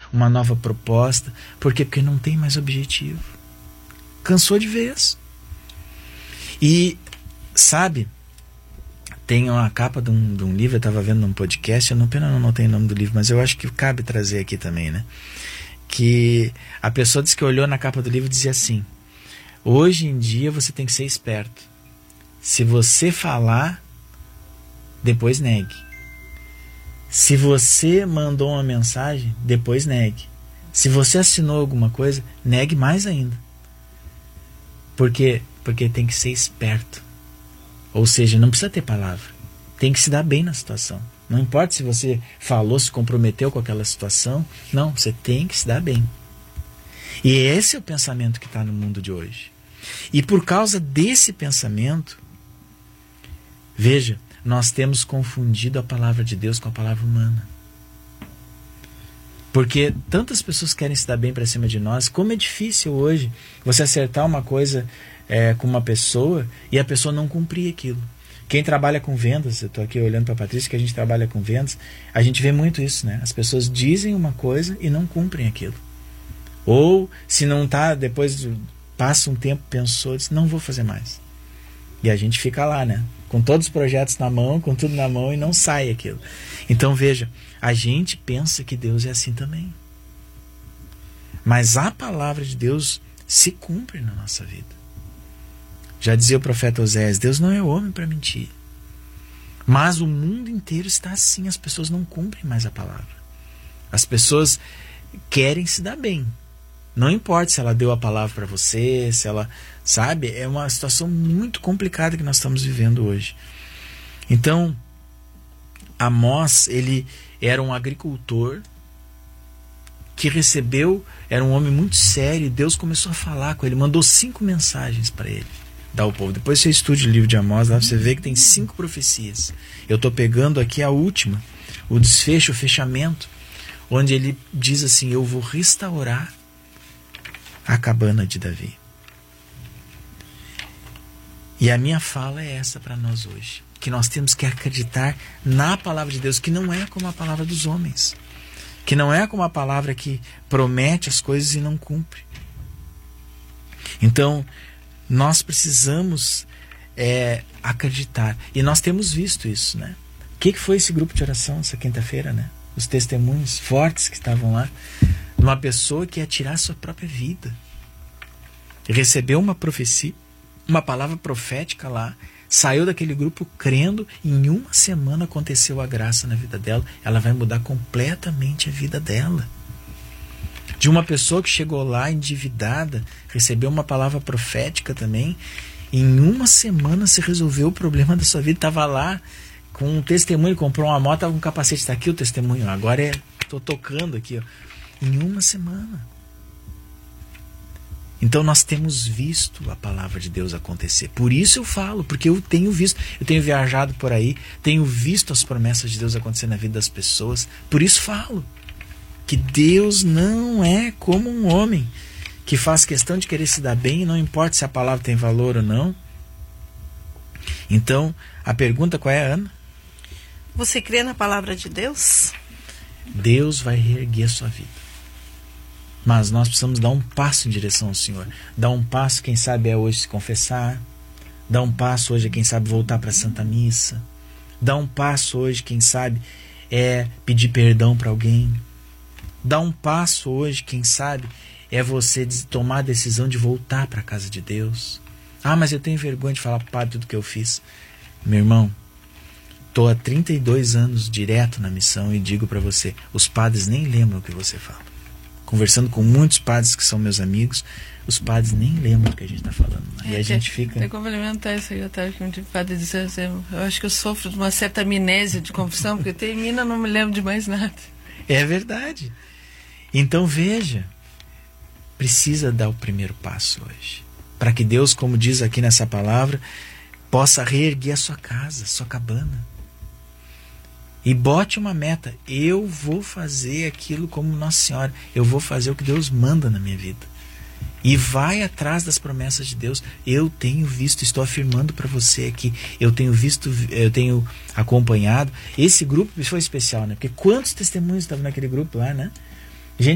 uma nova proposta. Por quê? Porque não tem mais objetivo. Cansou de vez. E, sabe, tem uma capa de um livro, eu estava vendo num podcast, eu não anotei o nome do livro, mas eu acho que cabe trazer aqui também, né? Que a pessoa disse que olhou na capa do livro e dizia assim: hoje em dia você tem que ser esperto. Se você falar, depois negue. Se você mandou uma mensagem, depois negue. Se você assinou alguma coisa, negue mais ainda. Por quê? Porque tem que ser esperto. Ou seja, não precisa ter palavra. Tem que se dar bem na situação. Não importa se você falou, se comprometeu com aquela situação. Não, você tem que se dar bem. E esse é o pensamento que está no mundo de hoje. E por causa desse pensamento, veja, nós temos confundido a palavra de Deus com a palavra humana. Porque tantas pessoas querem se dar bem para cima de nós. Como é difícil hoje você acertar uma coisa com uma pessoa e a pessoa não cumprir aquilo. Quem trabalha com vendas, eu estou aqui olhando para a Patrícia, que a gente trabalha com vendas, a gente vê muito isso, né? As pessoas dizem uma coisa e não cumprem aquilo. Ou, se não está, depois passa um tempo, pensou, diz, não vou fazer mais. E a gente fica lá, né? Com todos os projetos na mão, com tudo na mão, e não sai aquilo. Então, veja, a gente pensa que Deus é assim também. Mas a palavra de Deus se cumpre na nossa vida. Já dizia o profeta Oséias, Deus não é homem para mentir. Mas o mundo inteiro está assim, as pessoas não cumprem mais a palavra. As pessoas querem se dar bem. Não importa se ela deu a palavra para você, se ela... Sabe? É uma situação muito complicada que nós estamos vivendo hoje. Então, Amós, ele era um agricultor que recebeu, era um homem muito sério, e Deus começou a falar com ele, mandou 5 mensagens para ele, dar ao povo. Depois você estude o livro de Amós, lá você vê que tem 5 profecias. Eu estou pegando aqui a última, o desfecho, o fechamento, onde ele diz assim, eu vou restaurar a cabana de Davi. E a minha fala é essa para nós hoje, que nós temos que acreditar na palavra de Deus, que não é como a palavra dos homens, que não é como a palavra que promete as coisas e não cumpre. Então, nós precisamos acreditar, e nós temos visto isso, né? O que foi esse grupo de oração essa quinta-feira, né? Os testemunhos fortes que estavam lá, de uma pessoa que ia tirar a sua própria vida, recebeu uma profecia, uma palavra profética lá, saiu daquele grupo crendo, e em uma semana aconteceu a graça na vida dela, ela vai mudar completamente a vida dela. De uma pessoa que chegou lá endividada, recebeu uma palavra profética também, em uma semana se resolveu o problema da sua vida, estava lá com um testemunho, comprou uma moto, estava com um capacete, está aqui o testemunho, agora estou tocando aqui, ó. Em uma semana. Então nós temos visto a palavra de Deus acontecer. Por isso eu falo, porque eu tenho visto, eu tenho viajado por aí, tenho visto as promessas de Deus acontecer na vida das pessoas. Por isso falo que Deus não é como um homem que faz questão de querer se dar bem, e não importa se a palavra tem valor ou não. Então, a pergunta qual é, Ana? Você crê na palavra de Deus? Deus vai reerguer a sua vida. Mas nós precisamos dar um passo em direção ao Senhor. Dar um passo, quem sabe, é hoje se confessar. Dar um passo hoje, quem sabe, voltar para a Santa Missa. Dar um passo hoje, quem sabe, é pedir perdão para alguém. Dar um passo hoje, quem sabe, é você tomar a decisão de voltar para a casa de Deus. Ah, mas eu tenho vergonha de falar para o padre tudo que eu fiz. Meu irmão, estou há 32 anos direto na missão e digo para você, os padres nem lembram o que você fala. Conversando com muitos padres que são meus amigos, os padres nem lembram do que a gente está falando. E a gente fica... Tem que complementar isso aí, até que o padre disse assim, eu acho que eu sofro de uma certa amnésia de confissão, porque termina, não me lembro de mais nada. É verdade. Então veja, precisa dar o primeiro passo hoje, para que Deus, como diz aqui nessa palavra, possa reerguer a sua casa, a sua cabana. E bote uma meta, eu vou fazer aquilo como Nossa Senhora, eu vou fazer o que Deus manda na minha vida. E vai atrás das promessas de Deus. Eu tenho visto, estou afirmando para você aqui, eu tenho visto, eu tenho acompanhado. Esse grupo foi especial, né? Porque quantos testemunhos estavam naquele grupo lá, né?